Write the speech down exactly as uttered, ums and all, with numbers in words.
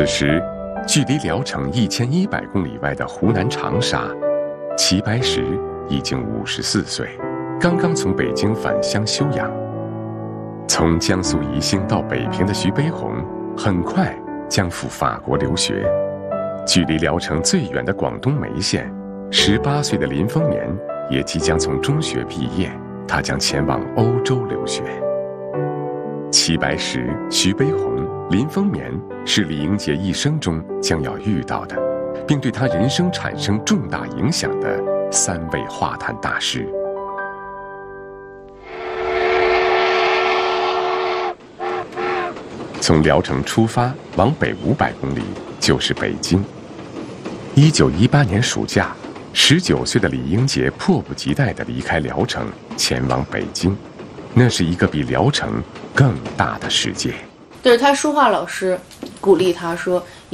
此时，距离聊城一千一百公里外的湖南长沙，齐白石已经五十四岁，刚刚从北京返乡休养。从江苏宜兴到北平的徐悲鸿，很快将赴法国留学。距离聊城最远的广东梅县，十八岁的林风眠也即将从中学毕业，他将前往欧洲留学。齐白石、徐悲鸿、林风眠是李英杰一生中将要遇到的，并对他人生产生重大影响的三位画坛大师。从聊城出发，往北五百公里就是北京。一九一八年暑假，十九岁的李英杰迫不及待地离开聊城，前往北京。那是一个比聊城更大的世界。 对，他书画老师鼓励他说